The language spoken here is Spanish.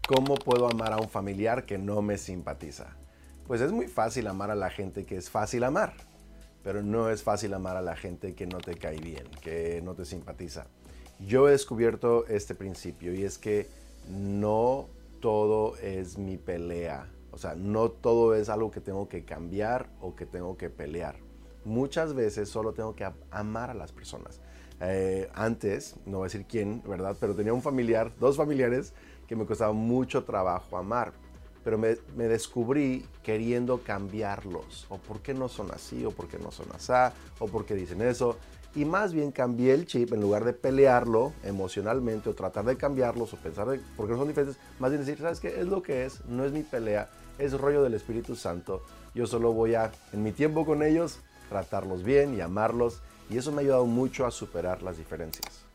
¿Cómo puedo amar a un familiar que no me simpatiza? Pues es muy fácil amar a la gente que es fácil amar, pero no es fácil amar a la gente que no te cae bien, que no te simpatiza. Yo he descubierto este principio y es que no todo es mi pelea. O sea, no todo es algo que tengo que cambiar o que tengo que pelear. Muchas veces solo tengo que amar a las personas. Antes, no voy a decir quién, ¿verdad? Pero tenía un familiar, dos familiares que me costaba mucho trabajo amar. Pero me descubrí queriendo cambiarlos. O por qué no son así, o por qué no son así, o por qué dicen eso. Y más bien cambié el chip, en lugar de pelearlo emocionalmente o tratar de cambiarlos o pensar de por qué no son diferentes, más bien decir, ¿sabes qué? Es lo que es, no es mi pelea, es rollo del Espíritu Santo. Yo solo voy a, en mi tiempo con ellos, tratarlos bien y amarlos. Y eso me ha ayudado mucho a superar las diferencias.